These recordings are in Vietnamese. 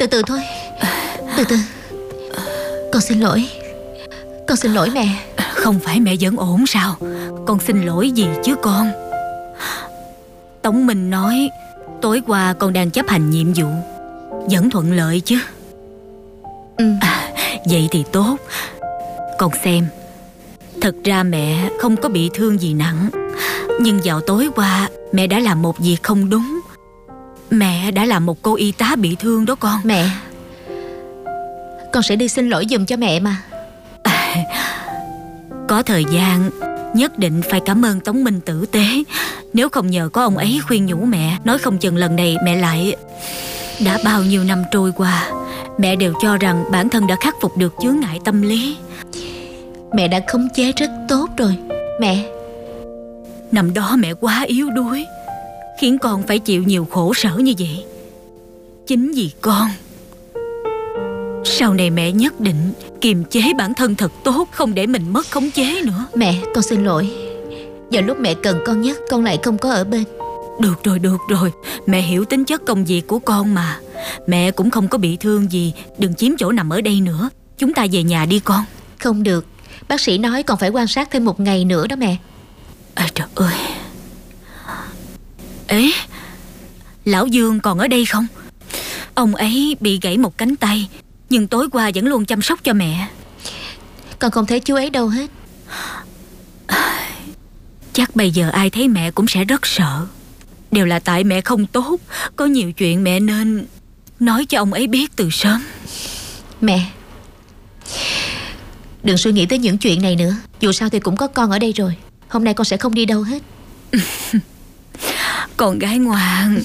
Từ từ thôi. Từ từ. Con xin lỗi. Con xin lỗi mẹ. Không phải mẹ vẫn ổn sao? Con xin lỗi gì chứ con? Tống Minh nói tối qua con đang chấp hành nhiệm vụ, vẫn thuận lợi chứ? Vậy thì tốt. Con xem, thật ra mẹ không có bị thương gì nặng, nhưng vào tối qua mẹ đã làm một việc không đúng. Mẹ đã làm một cô y tá bị thương đó con. Mẹ, con sẽ đi xin lỗi giùm cho mẹ mà. Có thời gian nhất định phải cảm ơn Tống Minh tử tế. Nếu không nhờ có ông ấy khuyên nhủ mẹ, nói không chừng lần này mẹ lại... Đã bao nhiêu năm trôi qua, mẹ đều cho rằng bản thân đã khắc phục được chướng ngại tâm lý. Mẹ đã khống chế rất tốt rồi. Mẹ, năm đó mẹ quá yếu đuối, khiến con phải chịu nhiều khổ sở như vậy. Chính vì con, sau này mẹ nhất định kiềm chế bản thân thật tốt, không để mình mất khống chế nữa. Mẹ, con xin lỗi. Vào lúc mẹ cần con nhất, con lại không có ở bên. Được rồi, mẹ hiểu tính chất công việc của con mà. Mẹ cũng không có bị thương gì, đừng chiếm chỗ nằm ở đây nữa. Chúng ta về nhà đi con. Không được, bác sĩ nói còn phải quan sát thêm 1 ngày nữa đó mẹ. Trời ơi. Ê, lão Dương còn ở đây không? Ông ấy bị gãy một cánh tay, nhưng tối qua vẫn luôn chăm sóc cho mẹ. Con không thấy chú ấy đâu hết. Chắc bây giờ ai thấy mẹ cũng sẽ rất sợ. Đều là tại mẹ không tốt. Có nhiều chuyện mẹ nên nói cho ông ấy biết từ sớm. Mẹ, đừng suy nghĩ tới những chuyện này nữa. Dù sao thì cũng có con ở đây rồi. Hôm nay con sẽ không đi đâu hết. Con gái ngoan.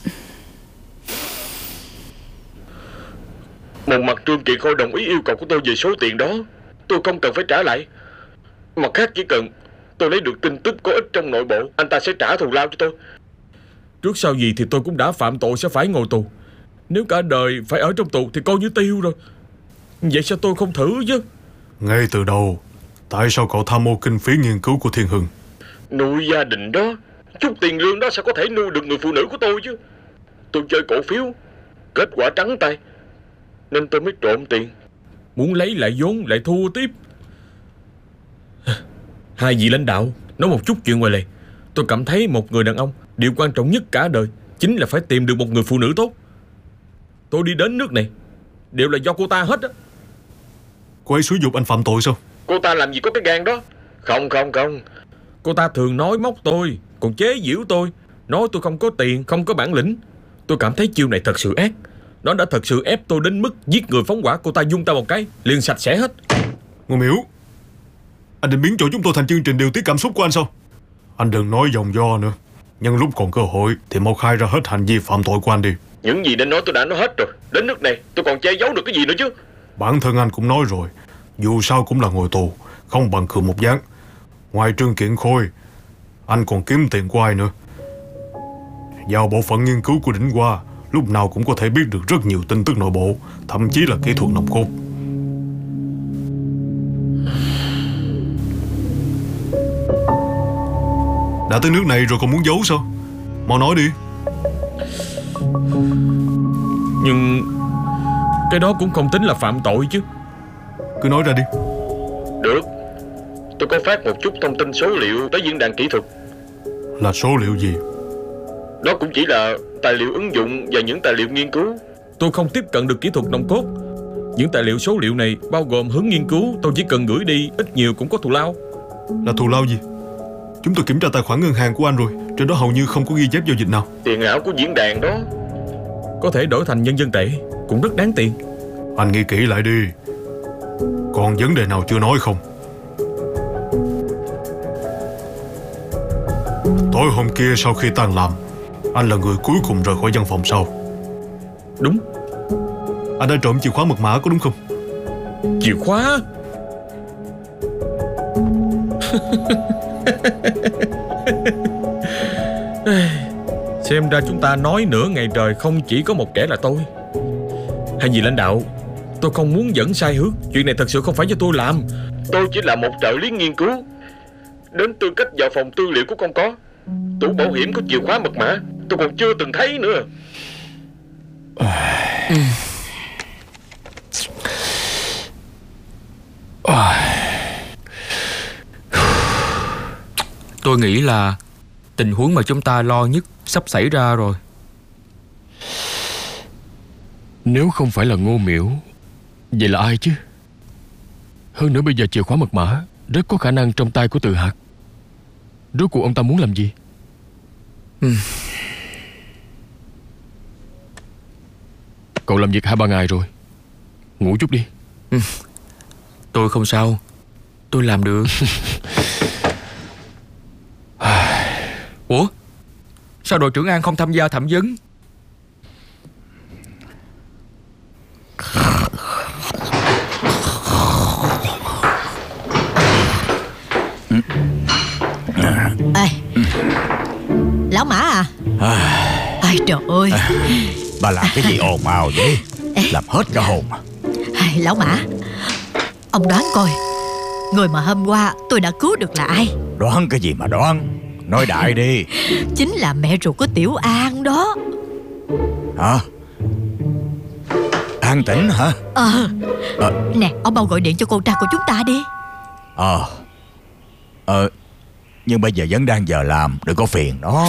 Một mặt Trương Kiện Khôi đồng ý yêu cầu của tôi về số tiền đó, tôi không cần phải trả lại. Mặt khác chỉ cần tôi lấy được tin tức có ích trong nội bộ, anh ta sẽ trả thù lao cho tôi. Trước sau gì thì tôi cũng đã phạm tội sẽ phải ngồi tù. Nếu cả đời phải ở trong tù thì coi như tiêu rồi. Vậy sao tôi không thử chứ? Ngay từ đầu, tại sao cậu tham mô kinh phí nghiên cứu của Thiên Hưng? Nuôi gia đình đó, chút tiền lương đó sao có thể nuôi được người phụ nữ của tôi chứ? Tôi chơi cổ phiếu, kết quả trắng tay, nên tôi mới trộm tiền. Muốn lấy lại vốn lại thua tiếp. Hai vị lãnh đạo nói một chút chuyện ngoài lề. Tôi cảm thấy một người đàn ông, điều quan trọng nhất cả đời chính là phải tìm được một người phụ nữ tốt. Tôi đi đến nước này đều là do cô ta hết á. Cô ấy xúi giục anh phạm tội sao? Cô ta làm gì có cái gan đó. Không. Cô ta thường nói móc tôi, còn chế giễu tôi, nói tôi không có tiền, không có bản lĩnh. Tôi cảm thấy chiêu này thật sự ác. Nó đã thật sự ép tôi đến mức giết người phóng hỏa. Cô ta dung ta một cái liền sạch sẽ hết. Ngô Miễu, anh định biến chỗ chúng tôi thành chương trình điều tiết cảm xúc của anh sao? Anh đừng nói vòng vo nữa. Nhân lúc còn cơ hội thì mau khai ra hết hành vi phạm tội của anh đi. Những gì nên nói tôi đã nói hết rồi. Đến nước này tôi còn che giấu được cái gì nữa chứ? Bản thân anh cũng nói rồi, dù sao cũng là ngồi tù, không bằng cừ một ván. Ngoài Trương Kiện Khôi, anh còn kiếm tiền của ai nữa? Vào bộ phận nghiên cứu của Đỉnh Hoa, lúc nào cũng có thể biết được rất nhiều tin tức nội bộ, thậm chí là kỹ thuật nòng cốt. Đã tới nước này rồi còn muốn giấu sao? Mau nói đi. Nhưng cái đó cũng không tính là phạm tội chứ. Cứ nói ra đi. Được. Tôi có phát một chút thông tin số liệu tới diễn đàn kỹ thuật. Là số liệu gì? Đó cũng chỉ là tài liệu ứng dụng và những tài liệu nghiên cứu. Tôi không tiếp cận được kỹ thuật nòng cốt. Những tài liệu số liệu này bao gồm hướng nghiên cứu. Tôi chỉ cần gửi đi, ít nhiều cũng có thù lao. Là thù lao gì? Chúng tôi kiểm tra tài khoản ngân hàng của anh rồi, trên đó hầu như không có ghi chép giao dịch nào. Tiền ảo của diễn đàn đó có thể đổi thành nhân dân tệ, cũng rất đáng tiền. Anh nghĩ kỹ lại đi. Còn vấn đề nào chưa nói không? Tối hôm kia sau khi tan làm, anh là người cuối cùng rời khỏi văn phòng sau. Đúng. Anh đã trộm chìa khóa mật mã có đúng không? Chìa khóa? Xem ra chúng ta nói nửa ngày trời không chỉ có một kẻ là tôi. Hay gì lãnh đạo, tôi không muốn dẫn sai hướng. Chuyện này thật sự không phải do tôi làm. Tôi chỉ là một trợ lý nghiên cứu. Đến tư cách vào phòng tư liệu của con có. Tủ bảo hiểm có chìa khóa mật mã tôi còn chưa từng thấy nữa. Tôi nghĩ là tình huống mà chúng ta lo nhất sắp xảy ra rồi. Nếu không phải là Ngô Miểu, vậy là ai chứ? Hơn nữa bây giờ chìa khóa mật mã rất có khả năng trong tay của Từ Hạc. Rốt cuộc ông ta muốn làm gì? Cậu làm việc 2-3 ngày rồi, ngủ chút đi. Tôi không sao, tôi làm được. Ủa, sao đội trưởng An không tham gia thẩm vấn? Ê, lão Mã à? Ai trời ơi, Bà làm cái gì ồn ào vậy? Làm hết cả hồn. lão Mã, ông đoán coi, người mà hôm qua tôi đã cứu được là ai? Đoán cái gì mà đoán? Nói đại đi. Chính là mẹ ruột của Tiểu An đó. Hả? An Tĩnh hả? Nè, ông mau gọi điện cho con trai của chúng ta đi. Nhưng bây giờ vẫn đang giờ làm, đừng có phiền nó.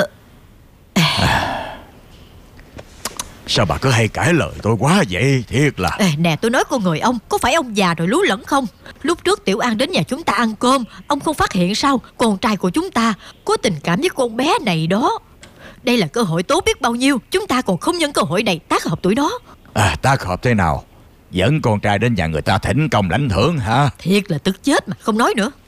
Sao bà cứ hay cãi lời tôi quá vậy? Thiệt là. Nè, tôi nói con người ông, có phải ông già rồi lú lẫn không? Lúc trước Tiểu An đến nhà chúng ta ăn cơm, ông không phát hiện sao con trai của chúng ta có tình cảm với con bé này đó. Đây là cơ hội tốt biết bao nhiêu, chúng ta còn không nhân cơ hội này tác hợp tụi nó. Tác hợp thế nào? Dẫn con trai đến nhà người ta thỉnh công lãnh thưởng hả? Thiệt là tức chết mà, không nói nữa.